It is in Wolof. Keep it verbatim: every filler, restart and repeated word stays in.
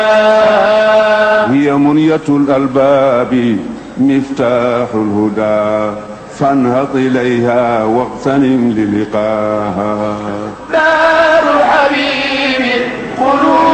هي منية الألباب مفتاح الهدى فانهض إليها واغتنم للقاها